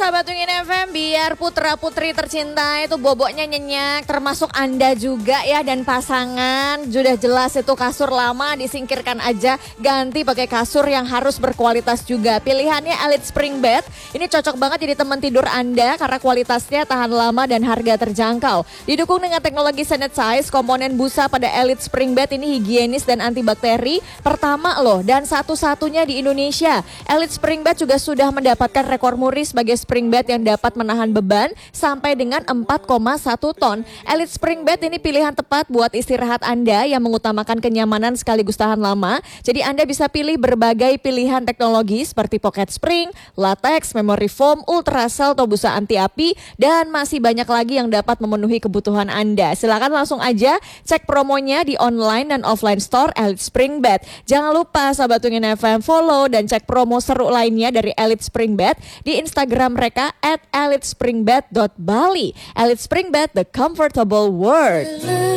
sahabat Wingin FM, biar putra-putri tercinta itu boboknya nyenyak, termasuk Anda juga ya dan pasangan. Sudah jelas itu kasur lama disingkirkan aja, ganti pakai kasur yang harus berkualitas juga. Pilihannya Elite Spring Bed, ini cocok banget jadi teman tidur Anda karena kualitasnya tahan lama dan harga terjangkau. Didukung dengan teknologi sanitize, komponen busa pada Elite Spring Bed ini higienis dan antibakteri. Pertama loh dan satu-satunya di Indonesia. Elite Spring Bed juga sudah mendapatkan rekor muri sebagai spring bed yang dapat menahan beban sampai dengan 4,1 ton. Elite Spring Bed ini pilihan tepat buat istirahat Anda yang mengutamakan kenyamanan sekaligus tahan lama. Jadi Anda bisa pilih berbagai pilihan teknologi seperti pocket spring, latex, memory foam, ultracell atau busa anti api, dan masih banyak lagi yang dapat memenuhi kebutuhan Anda. Silakan langsung aja cek promonya di online dan offline store Elite Spring Bed. Jangan lupa sahabat Wingin FM follow dan cek promo seru lainnya dari Elite Spring Bed di Instagram mereka @elitespringbed.bali. Elite Spring Bed, the comfortable world.